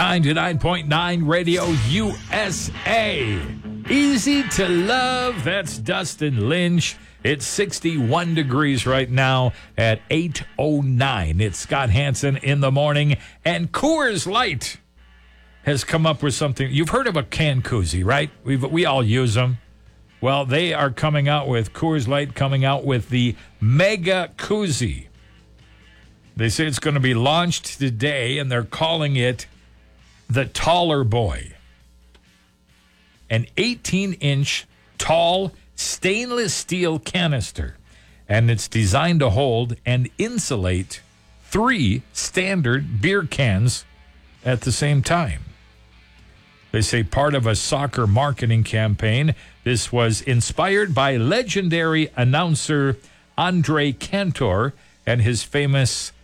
99.9 Radio USA. Easy to love. That's Dustin Lynch. It's 61 degrees right now at 8:09. It's Scott Hansen in the morning. And Coors Light has come up with something. You've heard of a can koozie, right? We all use them. Well, they are coming out with Coors Light, coming out with the Mega Koozie. They say it's going to be launched today, and they're calling it the Taller Boy. An 18-inch tall stainless steel canister, and it's designed to hold and insulate 3 standard beer cans at the same time. They say part of a soccer marketing campaign. This was inspired by legendary announcer Andre Cantor and his famous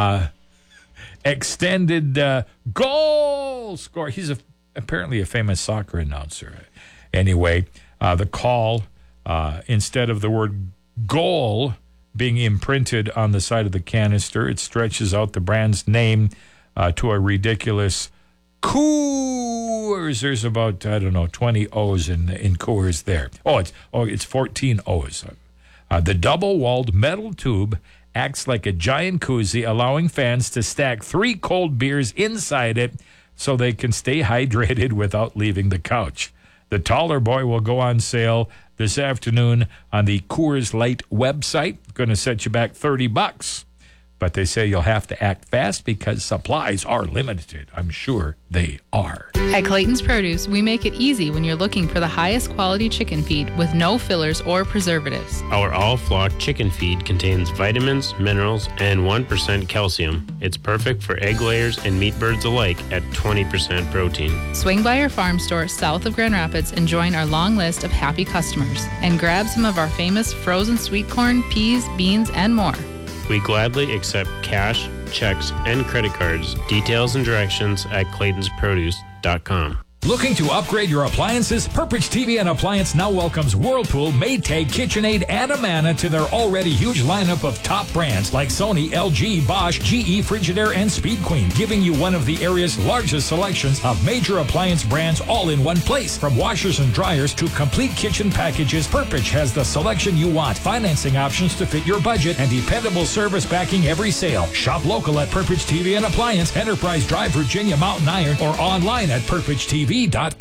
extended goal score. He's apparently a famous soccer announcer. Anyway, the call, instead of the word goal being imprinted on the side of the canister, it stretches out the brand's name to a ridiculous Coors. There's about, 20 O's in Coors there. It's 14 O's. The double-walled metal tube acts like a giant koozie, allowing fans to stack 3 cold beers inside it so they can stay hydrated without leaving the couch. The Taller Boy will go on sale this afternoon on the Coors Light website. Going to set you back $30. But they say you'll have to act fast because supplies are limited. I'm sure they are. At Clayton's Produce, we make it easy when you're looking for the highest quality chicken feed with no fillers or preservatives. Our all-flock chicken feed contains vitamins, minerals, and 1% calcium. It's perfect for egg layers and meat birds alike at 20% protein. Swing by our farm store south of Grand Rapids and join our long list of happy customers. And grab some of our famous frozen sweet corn, peas, beans, and more. We gladly accept cash, checks, and credit cards. Details and directions at claytonsproduce.com. Looking to upgrade your appliances? Purpich TV and Appliance now welcomes Whirlpool, Maytag, KitchenAid, and Amana to their already huge lineup of top brands like Sony, LG, Bosch, GE, Frigidaire, and Speed Queen, giving you one of the area's largest selections of major appliance brands all in one place. From washers and dryers to complete kitchen packages, Purpich has the selection you want, financing options to fit your budget, and dependable service backing every sale. Shop local at Purpich TV and Appliance, Enterprise Drive, Virginia, Mountain Iron, or online at PurpichTV.com.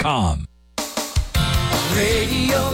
Radio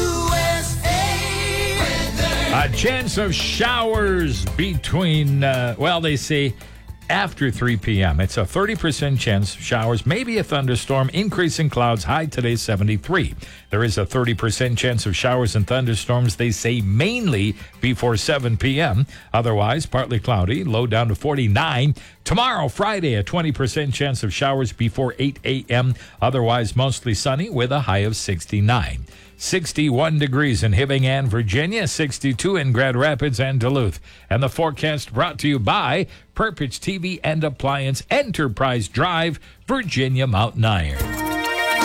USA. A chance of showers between, they say after 3 p.m. It's a 30% chance of showers, maybe a thunderstorm, increasing clouds, high today 73. There is a 30% chance of showers and thunderstorms, they say mainly before 7 p.m. Otherwise, partly cloudy, low down to 49. Tomorrow, Friday, a 20% chance of showers before 8 a.m. Otherwise, mostly sunny with a high of 69. 61 degrees in Hibbing, Virginia, 62 in Grand Rapids and Duluth. And the forecast brought to you by Purpich TV and Appliance, Enterprise Drive, Virginia, Mountain Iron.